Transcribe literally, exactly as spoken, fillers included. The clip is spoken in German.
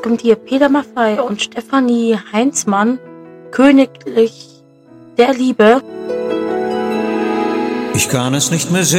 von dir, Peter Maffay und Stefanie Heinzmann, Königlich der Liebe. Ich kann es nicht mehr sehen.